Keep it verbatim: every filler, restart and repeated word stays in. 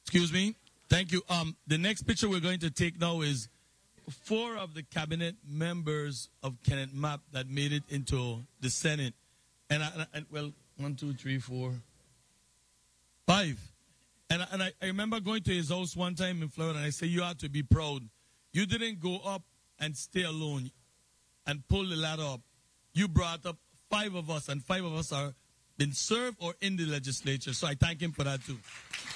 Excuse me. Thank you. Um, the next picture we're going to take now is four of the cabinet members of Kenneth Mapp that made it into the Senate. And, I, and well, one, two, three, four, five. And, I, and I, I remember going to his house one time in Florida, and I said, you have to be proud. You didn't go up and stay alone and pull the ladder up. You brought up five of us, and five of us are been served or in the legislature. So I thank him for that too.